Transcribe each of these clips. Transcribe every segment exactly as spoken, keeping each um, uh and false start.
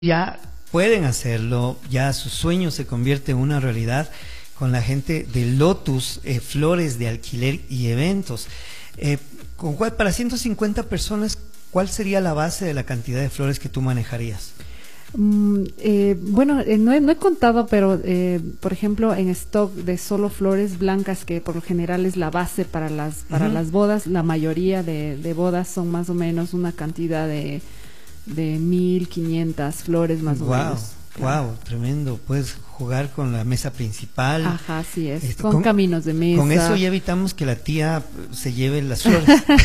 ya pueden hacerlo, ya su sueño se convierte en una realidad con la gente de Lotus, eh, Flores de Alquiler y Eventos. Eh, con cuál, para ciento cincuenta personas, ¿cuál sería la base de la cantidad de flores que tú manejarías? Mm, eh, bueno, eh, no, he, no he contado, pero eh, por ejemplo en stock de solo flores blancas, que por lo general es la base para las para uh-huh. las bodas, la mayoría de, de bodas son más o menos una cantidad de de mil quinientas flores más wow, o menos. Wow, wow, tremendo. Puedes jugar con la mesa principal. Ajá, así es. Este, con, con caminos de mesa. Con eso ya evitamos que la tía se lleve las flores.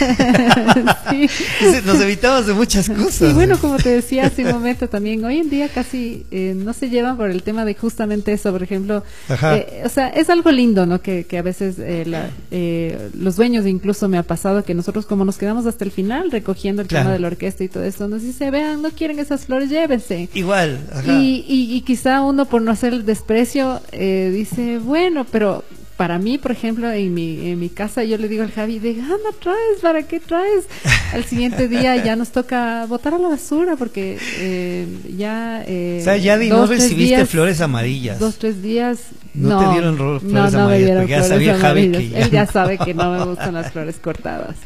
Sí. Nos evitamos de muchas cosas. Sí, bueno, como te decía hace un momento también, hoy en día casi eh, no se llevan por el tema de justamente eso, por ejemplo. Eh, o sea, es algo lindo, ¿no? Que, que a veces eh, la, eh, los dueños, incluso me ha pasado que nosotros, como nos quedamos hasta el final recogiendo el claro. tema de la orquesta y todo eso, nos dice, vean, no quieren esas flores, llévense. Igual. Ajá. Y, y, y quizá uno, por no hacer el desprecio, eh, dice, bueno, pero para mí, por ejemplo, en mi en mi casa yo le digo al Javi, de gana traes, ¿para qué traes? Al siguiente día ya nos toca botar a la basura porque eh, ya eh, o sea, ya di, dos, no recibiste días, flores amarillas. Dos, tres días. No, no te dieron flores no, no amarillas, me dieron porque ya flores sabía Javi que ya... Él ya sabe que no me gustan las flores cortadas.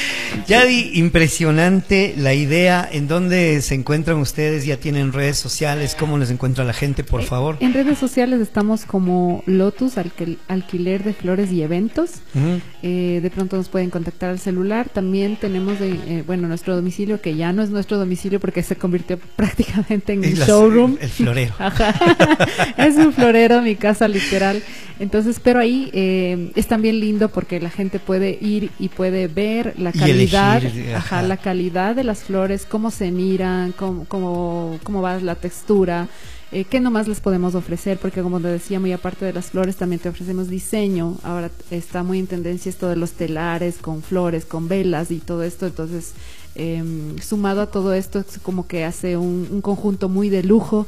Yadi, impresionante la idea. ¿En dónde se encuentran ustedes? ¿Ya tienen redes sociales? ¿Cómo les encuentra la gente, por favor? En redes sociales estamos como Lotus, alquil Alquiler de Flores y Eventos. Uh-huh. eh, de pronto nos pueden contactar al celular. También tenemos, de, eh, bueno, nuestro domicilio, que ya no es nuestro domicilio porque se convirtió prácticamente en un showroom. El, el florero. Ajá. Es un florero, mi casa literal. Entonces, pero ahí eh, es también lindo porque la gente puede ir y puede ver la calidad, elegir, ajá, la calidad de las flores, cómo se miran, cómo, cómo, cómo va la textura, eh, qué nomás les podemos ofrecer, porque como te decía, muy aparte de las flores, también te ofrecemos diseño. Ahora está muy en tendencia esto de los telares con flores, con velas y todo esto, entonces... Eh, sumado a todo esto es como que hace un, un conjunto muy de lujo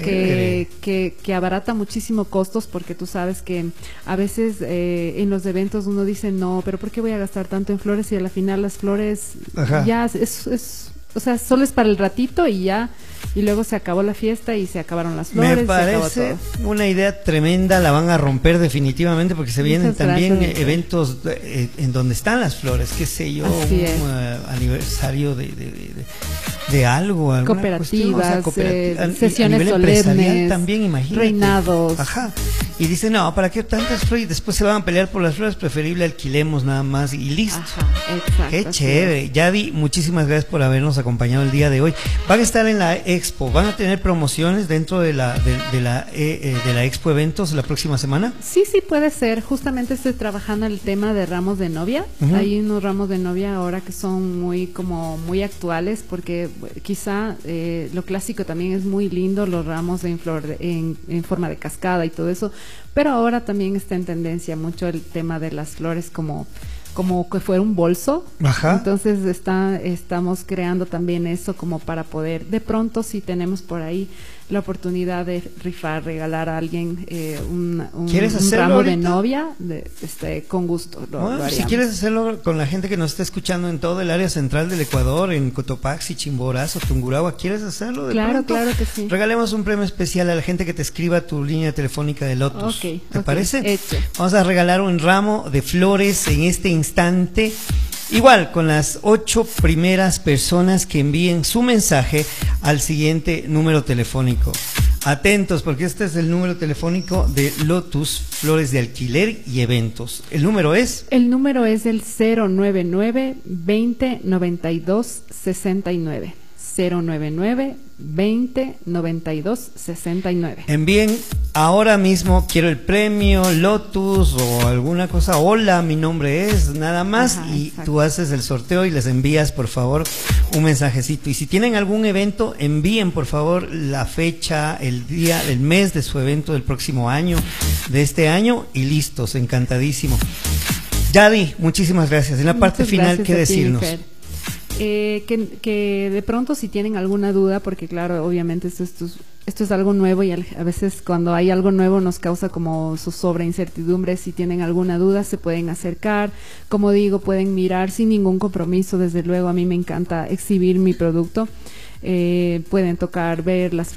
que, que, que abarata muchísimo costos, porque tú sabes que a veces eh, en los eventos uno dice no, pero ¿por qué voy a gastar tanto en flores? Y a la final las flores Ajá. ya es, es, o sea, solo es para el ratito y ya, y luego se acabó la fiesta y se acabaron las flores. Me parece una idea tremenda, la van a romper definitivamente porque se vienen Muchas también gracias. eventos eh, en donde están las flores, qué sé yo, Así un uh, aniversario de, de, de, de algo, alguna cooperativas, cuestión, o sea, cooperativa, eh, sesiones solemnes, también, imagínate. Reinados. Ajá. Y dicen, no, ¿para qué tantas flores? Y después se van a pelear por las flores, preferible alquilemos nada más y listo. Ajá, exacto, qué chévere. Yadi, muchísimas gracias por habernos acompañado el día de hoy. Van a estar en la expo, van a tener promociones dentro de la de, de la eh, de la expo eventos la próxima semana. Sí, sí puede ser. Justamente estoy trabajando el tema de ramos de novia. Uh-huh. Hay unos ramos de novia ahora que son muy como muy actuales, porque quizá eh, lo clásico también es muy lindo, los ramos en flor de, en, en forma de cascada y todo eso, pero ahora también está en tendencia mucho el tema de las flores como como que fuera un bolso. Ajá. Entonces está, estamos creando también eso como para poder, de pronto si tenemos por ahí la oportunidad de rifar, regalar a alguien eh, un, un, un ramo ahorita? de novia, de, este, con gusto. Lo, bueno, lo si quieres hacerlo con la gente que nos está escuchando en todo el área central del Ecuador, en Cotopaxi, Chimborazo, Tungurahua, ¿quieres hacerlo? De claro, pronto? claro que sí. Regalemos un premio especial a la gente que te escriba tu línea telefónica de Lotus. Okay, ¿Te okay, parece? hecho. Vamos a regalar un ramo de flores en este instante. Igual, con las ocho primeras personas que envíen su mensaje al siguiente número telefónico. Atentos, porque este es el número telefónico de Lotus, Flores de Alquiler y Eventos. ¿El número es? El número es el cero nueve nueve, veinte, noventa y dos, sesenta y nueve. cero nueve nueve, veinte, noventa y dos, sesenta y nueve. Envíen ahora mismo, quiero el premio Lotus o alguna cosa. Hola, mi nombre es, nada más. Ajá, y exacto. Tú haces el sorteo y les envías, por favor, un mensajecito. Y si tienen algún evento, envíen, por favor, la fecha, el día, el mes de su evento del próximo año, de este año, y listos, encantadísimo. Yadi, muchísimas gracias. En la parte Muchas final, ¿qué decirnos? Eh, que, que de pronto si tienen alguna duda, porque claro, obviamente esto, esto, es, esto es algo nuevo y a veces cuando hay algo nuevo nos causa como zozobra, incertidumbre. Si tienen alguna duda se pueden acercar, como digo, pueden mirar sin ningún compromiso. Desde luego a mí me encanta exhibir mi producto. eh, pueden tocar, ver las